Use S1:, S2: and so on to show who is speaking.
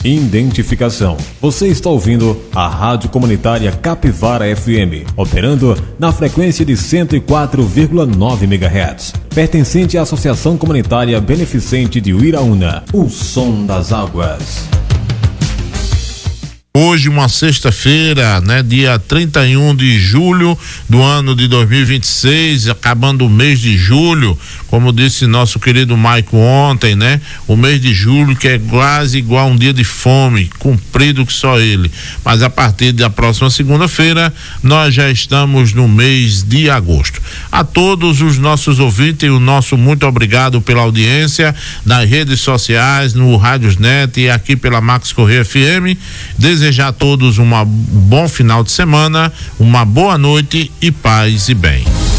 S1: Identificação. Você está ouvindo a Rádio Comunitária Capivara FM, operando na frequência de 104,9 MHz. Pertencente à Associação Comunitária Beneficente de Uiraúna, o Som das Águas.
S2: Hoje, uma sexta-feira, né, dia 31 de julho do ano de 2026, acabando o mês de julho, como disse nosso querido Maico ontem, né? O mês de julho que é quase igual a um dia de fome, comprido que só ele. Mas a partir da próxima segunda-feira, nós já estamos no mês de agosto. A todos os nossos ouvintes, o nosso muito obrigado pela audiência nas redes sociais, no Rádiosnet e aqui pela Max Correia FM. Desejar a todos um bom final de semana, uma boa noite e paz e bem.